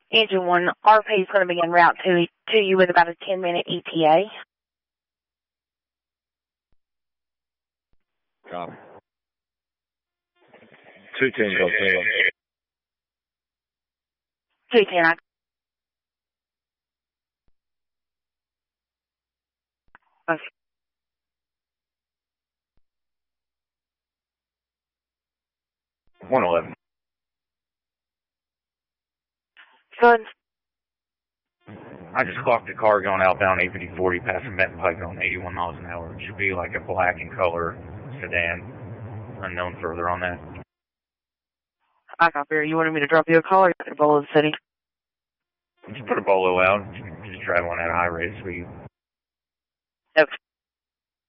Engine 1, RP is going to be en route to you with about a 10-minute ETA. Copy. 210 Go Kilo. 210, Okay. $111. Good. I just clocked a car going outbound 850-40 passing Benton Pike going 81 miles an hour. It should be like a black in color sedan. Unknown further on that. I copy. You wanted me to drop you a call or you want to follow the city? Just put a bolo out. Just drive on at a high rate speed. Okay.